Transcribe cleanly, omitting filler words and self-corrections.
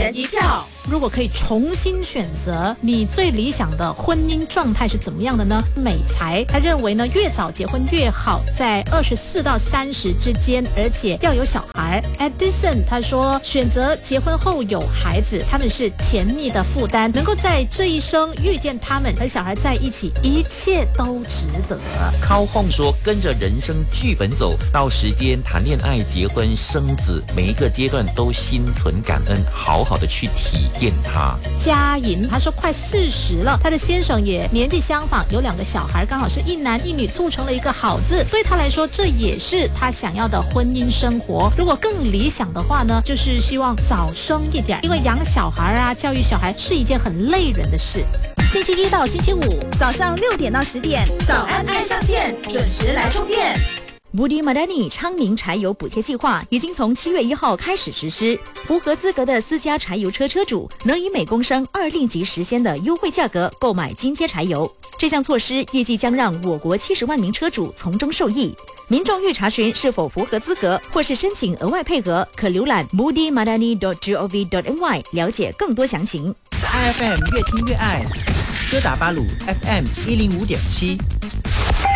人一票。 如果可以重新选择，你最理想的婚姻状态是怎么样的呢？美才他认为呢，越早结婚越好，在24到30之间，而且要有小孩。Edison 他说，选择结婚后有孩子，他们是甜蜜的负担，能够在这一生遇见他们和小孩在一起，一切都值得。 靠哄说，跟着人生剧本走，到时间谈恋爱、结婚、生子，每一个阶段都心存感恩，好好的去体验它。 嘉莹她说快40了，她的先生也年纪相仿，有2个小孩，刚好是一男一女，促成了一个好字。对她来说，这也是她想要的婚姻生活。如果更理想的话呢，就是希望早生一点，因为养小孩啊、教育小孩是一件很累人的事。星期1到星期5 早上6点到10点，早安爱上线，准时来充电。 Budi Madani 昌明柴油补贴计划已经从7月1号开始实施，符合资格的私家柴油车车主能以每公升2令吉时鲜的优惠价格购买津贴柴油。这项措施预计将让我国70万名车主从中受益。民众欲查询是否符合资格，或是申请额外配额，可浏览 budimadani.gov.my 了解更多详情。 IFM 越听越爱，哥打巴鲁 FM 105.7。